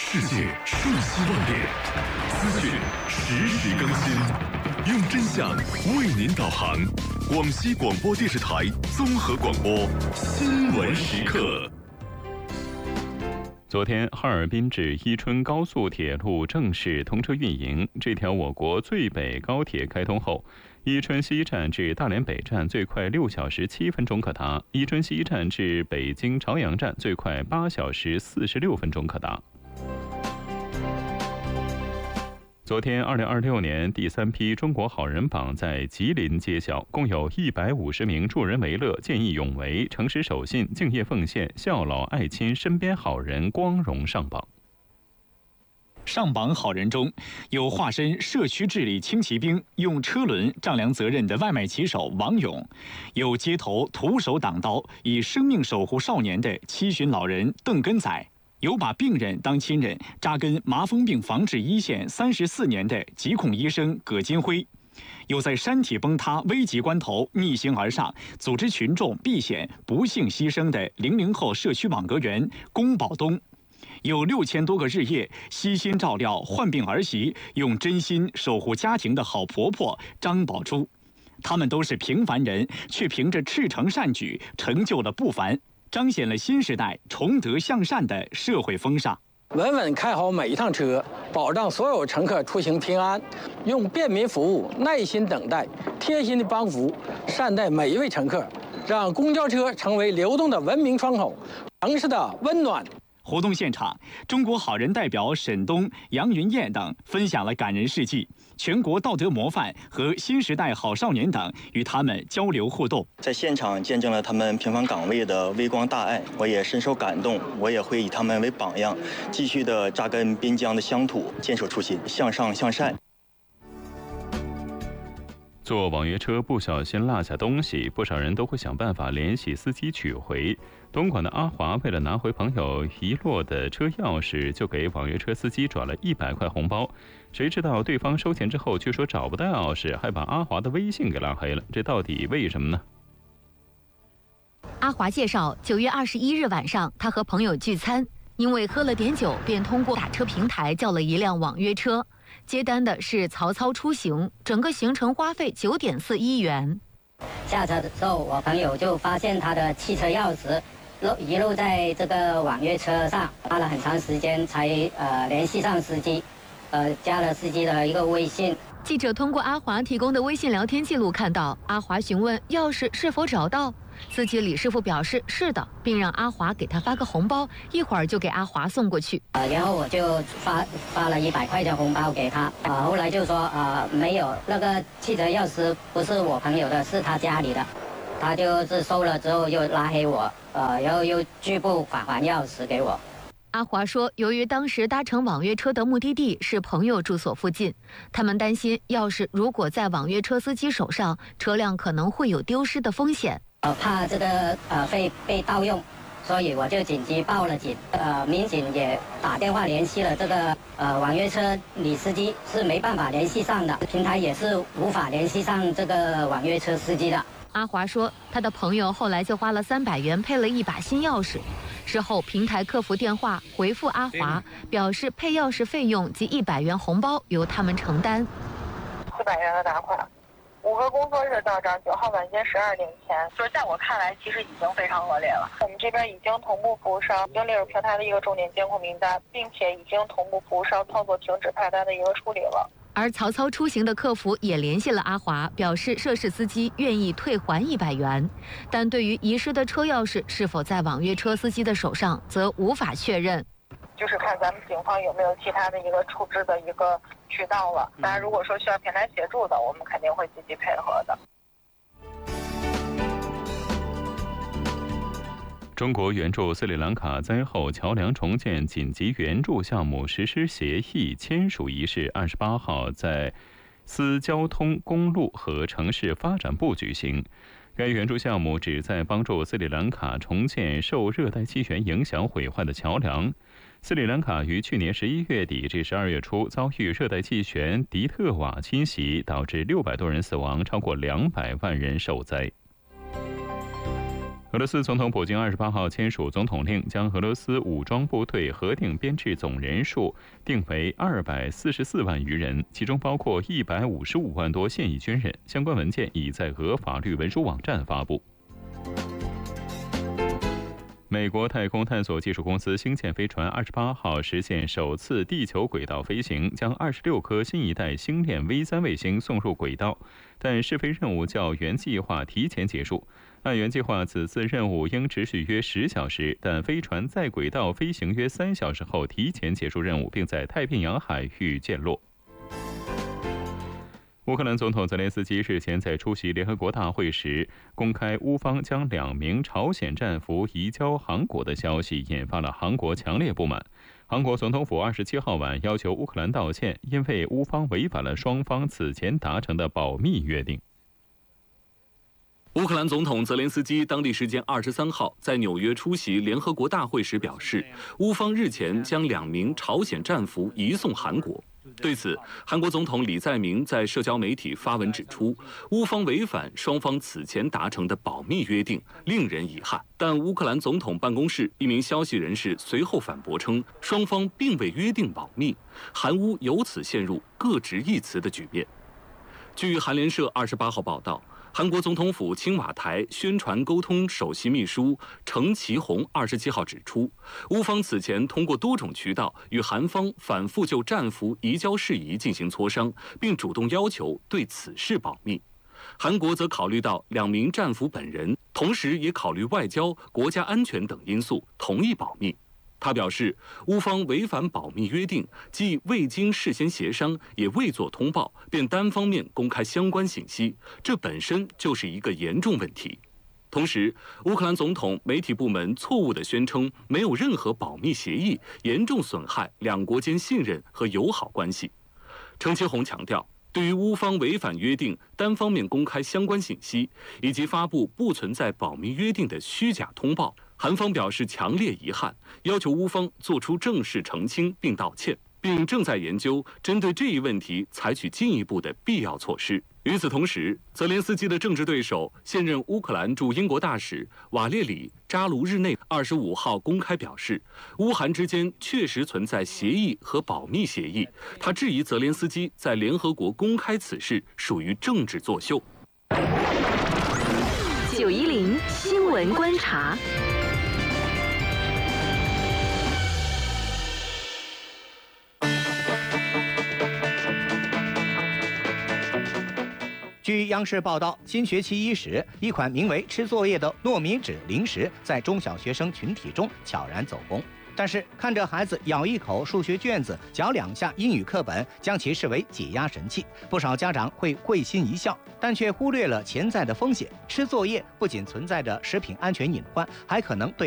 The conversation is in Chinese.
世界瞬息万变，资讯实时更新，用真相为您导航。广西广播电视台综合广播新闻时刻。昨天，哈尔滨至伊春高速铁路正式通车运营。这条我国最北高铁开通后，伊春西站至大连北站最快6小时7分钟可达，伊春西站至北京朝阳站最快8小时46分钟可达。昨天，2026年第3批中国好人榜在吉林揭晓，共有150名助人为乐、见义勇为、诚实守信、敬业奉献、孝老爱亲身边好人光荣上榜。 上榜好人中有化身社区治理轻骑兵、用车轮丈量责任的外卖骑手王勇，有街头徒手挡刀以生命守护少年的七旬老人邓根仔，有把病人当亲人、扎根麻风病防治一线34年的疾控医生葛金辉，有在山体崩塌危急关头逆行而上，组织群众避险不幸牺牲的00后社区网格员龚宝东，有6000多个日夜悉心照料患病儿媳、用真心守护家庭的好婆婆张宝珠。他们都是平凡人，却凭着赤诚善举成就了不凡，彰显了新时代崇德向善的社会风尚。 稳稳开好每一趟车，保障所有乘客出行平安，用便民服务耐心等待，贴心的帮扶，善待每一位乘客，让公交车成为流动的文明窗口，城市的温暖。 活动现场，中国好人代表沈东、杨云燕等分享了感人事迹，全国道德模范和新时代好少年等与他们交流互动。 在现场见证了他们平凡岗位的微光大爱，我也深受感动。我也会以他们为榜样，继续的扎根边疆的乡土，坚守初心，向上向善。 坐网约车不小心落下东西，不少人都会想办法联系司机取回。东莞的阿华为了拿回朋友遗落的车钥匙，就给网约车司机转了100块红包。谁知道对方收钱之后却说找不到钥匙，还把阿华的微信给拉黑了。这到底为什么呢？ 阿华介绍，9月21日晚上，他和朋友聚餐，因为喝了点酒，便通过打车平台叫了一辆网约车。接单的是曹操出行，整个行程花费9.41元。 下车的时候，我朋友就发现他的汽车钥匙遗落在这个网约车上，花了很长时间才联系上司机，加了司机的一个微信。 记者通过阿华提供的微信聊天记录看到，阿华询问钥匙是否找到，司机李师傅表示是的，并让阿华给他发个红包，一会儿就给阿华送过去。 然后我就发了100块钱红包给他，后来就说没有，那个汽车钥匙不是我朋友的，是他家里的，他就是收了之后又拉黑我，然后又拒不返还钥匙给我。 阿华说，由于当时搭乘网约车的目的地是朋友住所附近，他们担心钥匙如果在网约车司机手上，车辆可能会有丢失的风险。 怕这个会被盗用，所以我就紧急报了警。民警也打电话联系了这个网约车女司机，是没办法联系上的，平台也是无法联系上这个网约车司机的。 阿华说，他的朋友后来就花了300元配了一把新钥匙。事后，平台客服电话回复阿华，表示配钥匙费用及100元红包由他们承担。 400元的打款，5个工作日到账，9号晚间12点前。就是在我看来，其实已经非常恶劣了。我们这边已经同步服务商，已经列入平台的一个重点监控名单，并且已经同步服务商操作停止派单的一个处理了。 而曹操出行的客服也联系了阿华，表示涉事司机愿意退还100元，但对于遗失的车钥匙是否在网约车司机的手上，则无法确认。 就是看咱们警方有没有其他的一个处置的一个渠道了。当然，如果说需要平台协助的，我们肯定会积极配合的。 中国援助斯里兰卡灾后桥梁重建紧急援助项目实施协议签署仪式28号在司交通、公路和城市发展部举行。该援助项目旨在帮助斯里兰卡重建受热带气旋影响毁坏的桥梁。斯里兰卡于去年11月底至12月初遭遇热带气旋迪特瓦侵袭，导致600多人死亡，超过200万人受灾。 俄罗斯总统普京28号签署总统令，将俄罗斯武装部队核定编制总人数定为244万余人，其中包括155万多现役军人。相关文件已在俄法律文书网站发布。美国太空探索技术公司星舰飞船28号实现首次地球轨道飞行，将26颗新一代星链 V3 卫星送入轨道，但试飞任务较原计划提前结束。按原计划，此次任务应持续约10小时，但飞船在轨道飞行约3小时后提前结束任务，并在太平洋海域降落。乌克兰总统泽连斯基日前在出席联合国大会时，公开乌方将2名朝鲜战俘移交韩国的消息，引发了韩国强烈不满。韩国总统府27号晚要求乌克兰道歉，因为乌方违反了双方此前达成的保密约定。 乌克兰总统泽连斯基当地时间23号在纽约出席联合国大会时表示，乌方日前将2名朝鲜战俘移送韩国。对此，韩国总统李在明在社交媒体发文指出，乌方违反双方此前达成的保密约定，令人遗憾。但乌克兰总统办公室一名消息人士随后反驳称，双方并未约定保密，韩乌由此陷入各执一词的局面。据韩联社28号报道，韩国总统府青瓦台宣传沟通首席秘书程其宏27号指出，乌方此前通过多种渠道与韩方反复就战俘移交事宜进行磋商，并主动要求对此事保密。韩国则考虑到2名战俘本人，同时也考虑外交、国家安全等因素，同意保密。他表示，乌方违反保密约定，既未经事先协商，也未作通报，便单方面公开相关信息，这本身就是一个严重问题。同时，乌克兰总统媒体部门错误地宣称没有任何保密协议，严重损害两国间信任和友好关系。程其宏强调，对于乌方违反约定、单方面公开相关信息，以及发布不存在保密约定的虚假通报，韩方表示强烈遗憾，要求乌方做出正式澄清并道歉，并正在研究针对这一问题采取进一步的必要措施。与此同时，泽连斯基的政治对手、现任乌克兰驻英国大使瓦列里·扎卢日内25号公开表示，乌韩之间确实存在协议和保密协议。他质疑泽连斯基在联合国公开此事属于政治作秀。 910新闻观察。 据央视报道，新学期伊始，一款名为“吃作业”的糯米纸零食在中小学生群体中悄然走红。但是，看着孩子咬一口数学卷子，嚼2下英语课本，将其视为解压神器，不少家长会心一笑，但却忽略了潜在的风险。吃作业不仅存在着食品安全隐患，还可能对